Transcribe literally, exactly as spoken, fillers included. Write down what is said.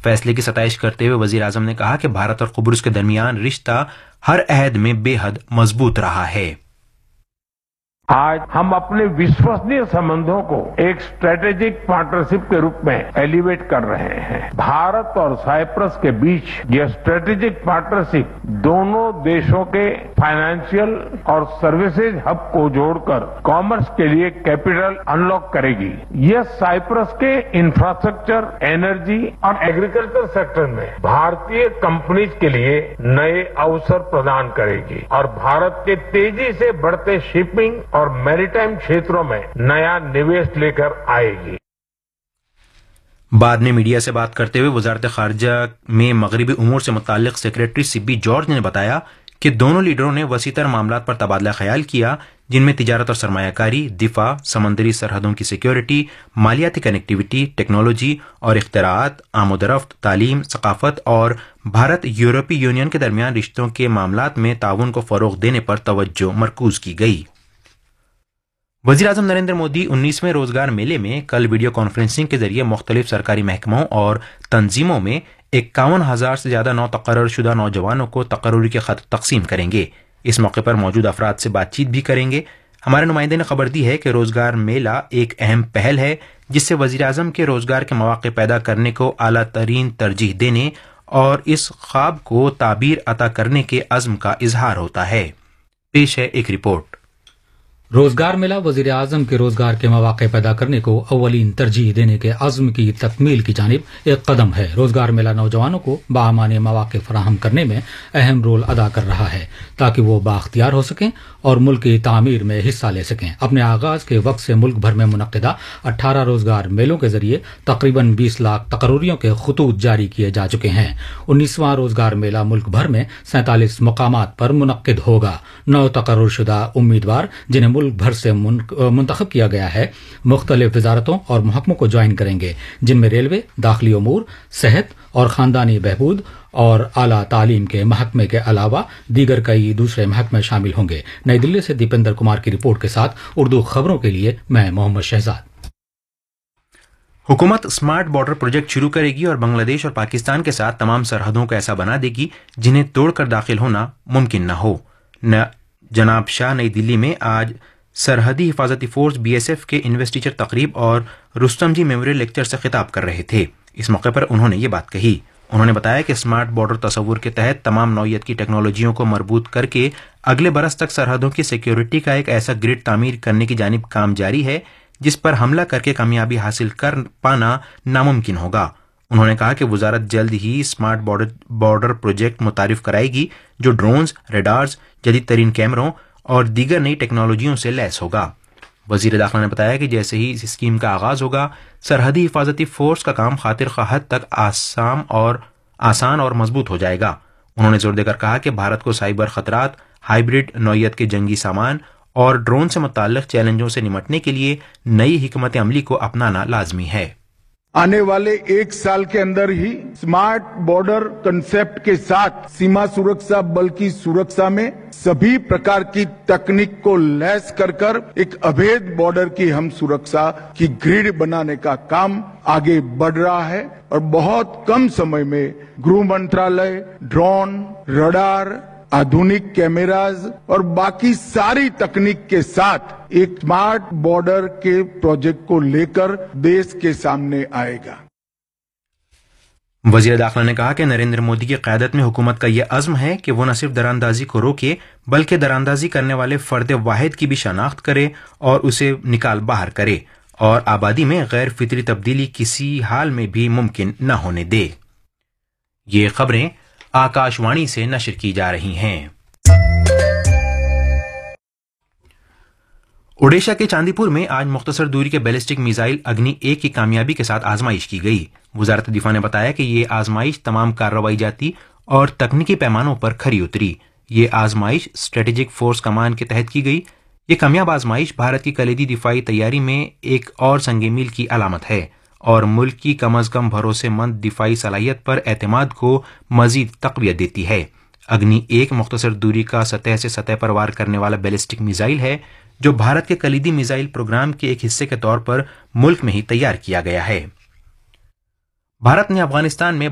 फैसले की सताइश करते हुए वजीर आजम ने कहा कि भारत और कुब्रुस के दरमियान रिश्ता हर अहद में बेहद मजबूत रहा है। आज हम अपने विश्वसनीय संबंधों को एक स्ट्रेटेजिक पार्टनरशिप के रूप में एलिवेट कर रहे हैं। भारत और साइप्रस के बीच यह स्ट्रेटेजिक पार्टनरशिप दोनों देशों के फाइनेंशियल और सर्विसेज हब को जोड़कर कॉमर्स के लिए कैपिटल अनलॉक करेगी। यह साइप्रस के इंफ्रास्ट्रक्चर, एनर्जी और एग्रीकल्चर सेक्टर में भारतीय कंपनीज के लिए नए अवसर प्रदान करेगी और भारत के तेजी से बढ़ते शिपिंग और मैरीटाइम क्षेत्रों में नया निवेश लेकर आएगी। बाद में मीडिया से बात करते हुए वजारत खारजा में मगरबी उमूर से मुताल्लिक सेक्रेटरी सिब्बी जॉर्ज ने बताया कि दोनों लीडरों ने वसीतर मामलात पर तबादला ख्याल किया, जिनमें तिजारत और सरमायाकारी, दिफा, समंदरी सरहदों की सिक्योरिटी, मालियाती कनेक्टिविटी, टेक्नोलॉजी और इख्तराआत, आमदरफ्त, तालीम, सकाफत और भारत यूरोपीय यूनियन के दरमियान रिश्तों के मामलात में ताउन को फरोग देने पर तवज्जो मरकूज की गई। वज़ीर आज़म नरेंद्र मोदी उन्नीसवें रोजगार मेले में कल वीडियो कॉन्फ्रेंसिंग के जरिए मुख्तलिफ सरकारी महकमों और तंजीमों में इक्यावन हजार से ज्यादा नौ तकर्रर शुदा नौजवानों को तकर्रुरी के खत तकसीम करेंगे। इस मौके पर मौजूद अफराद से बातचीत भी करेंगे। हमारे नुमाइंदे ने खबर दी है कि रोजगार मेला एक अहम पहल है जिससे वज़ीर आज़म के रोजगार के मौके पैदा करने को आला तरीन तरजीह देने और इस ख्वाब को ताबीर अता करने के अज़्म का इजहार होता है। पेश है एक रिपोर्ट। रोजगार मेला वजीर आजम के रोजगार के मौके पैदा करने को अव्वलीन तरजीह देने के अज़्म की तकमील की जानिब एक कदम है। रोजगार मेला नौजवानों को बामाने मौके फराहम करने में अहम रोल अदा कर रहा है ताकि वो बाख्तियार हो सकें और मुल्क की तामीर में हिस्सा ले सकें। अपने आगाज के वक्त से मुल्क भर में मुनक्किदा अठारह रोजगार मेलों के जरिए तकरीबन बीस लाख तकर्रुरियों के खतूत जारी किए जा चुके हैं। उन्नीसवां रोजगार मेला मुल्क भर में सैंतालीस मकामात पर मुनक्किद होगा। नौ तकर्रुर शुदा उम्मीदवार जिन्हें मुल्क भर से मुंतखब किया गया है मुख्तलिफ वजारतों और महकमों को ज्वाइन करेंगे, जिनमें रेलवे, दाखिली उमूर, सेहत और खानदानी बहबूद और आला तालीम के महकमे के अलावा दीगर कई दूसरे महकमे शामिल होंगे। नई दिल्ली से दीपेंद्र कुमार की रिपोर्ट के साथ उर्दू खबरों के लिए मैं मोहम्मद शहजाद। हुकूमत स्मार्ट बॉर्डर प्रोजेक्ट शुरू करेगी और बांग्लादेश और पाकिस्तान के साथ तमाम सरहदों को ऐसा बना देगी जिन्हें तोड़कर दाखिल होना मुमकिन न हो। न जनाब शाह नई दिल्ली में आज सरहदी हिफाजती फोर्स बीएसएफ के इन्वेस्टिचर तकरीब और रुस्तम जी मेमोरियल लेक्चर से खिताब कर रहे थे। इस मौके पर उन्होंने ये बात कही। उन्होंने बताया कि स्मार्ट बॉर्डर तस्वुर के तहत तमाम नौयत की टेक्नोलॉजियों को मरबूत करके अगले बरस तक सरहदों की सिक्योरिटी का एक ऐसा ग्रिड तामीर करने की जानिब काम जारी है जिस पर हमला करके कामयाबी हासिल कर पाना नामुमकिन होगा। उन्होंने कहा कि वजारत जल्द ही स्मार्ट बॉर्डर बॉर्डर प्रोजेक्ट मुतारिफ कराएगी जो ड्रोन्स, रेडार्स, जदीद तरीन कैमरों और दीगर नई टेक्नोलॉजियों से लैस होगा। वजीर दाखिला ने बताया कि जैसे ही इस स्कीम का आगाज होगा सरहदी हिफाजती फोर्स का काम खातिर ख्वाह हद तक आसाम और आसान और मजबूत हो जाएगा। उन्होंने जोर देकर कहा कि भारत को साइबर खतरात, हाइब्रिड नौयत के जंगी सामान और ड्रोन से मुताल्लिक चैलेंजों से निमटने के लिए नई हिकमत अमली को अपनाना लाजमी है। आने वाले एक साल के अंदर ही स्मार्ट बॉर्डर कंसेप्ट के साथ सीमा सुरक्षा बल की सुरक्षा में सभी प्रकार की तकनीक को लैस कर कर एक अभेद बॉर्डर की हम सुरक्षा की ग्रिड बनाने का काम आगे बढ़ रहा है और बहुत कम समय में गृह मंत्रालय ड्रोन, रडार, आधुनिक कैमराज और बाकी सारी तकनीक के साथ एक स्मार्ट बॉर्डर के प्रोजेक्ट को लेकर देश के सामने आएगा। वजीर दाखिला ने कहा कि नरेंद्र मोदी की क़यादत में हुकूमत का यह अज़्म है कि वो न सिर्फ दरानंदाजी को रोके बल्कि दरानंदाजी करने वाले फर्द वाहिद की भी शनाख्त करे और उसे निकाल बाहर करे और आबादी में गैर फितरी तब्दीली किसी हाल में भी मुमकिन न होने दे। ये खबरें आकाशवाणी से नशर की जा रही हैं। ओडिशा के चांदीपुर में आज मुख्तसर दूरी के बैलिस्टिक मिसाइल अग्नि एक की कामयाबी के साथ आजमाइश की गई। वजारत दिफा ने बताया कि ये आजमाइश तमाम कार्रवाई जाती और तकनीकी पैमानों पर खरी उतरी। ये आजमाइश स्ट्रेटेजिक फोर्स कमान के तहत की गई। ये कामयाब आजमाइश भारत की कलीदी दिफाई तैयारी में एक और संग मील की अलामत है और मुल्क की कम अज कम भरोसेमंद दिफाई सलाहियत पर एतमाद को मजीद तक़वियत देती है। अग्नि एक मुख्तसर दूरी का सतह से सतह पर वार करने वाला बैलिस्टिक मिसाइल है जो भारत के कलीदी मिसाइल प्रोग्राम के एक हिस्से के तौर पर मुल्क में ही तैयार किया गया है। भारत ने अफगानिस्तान में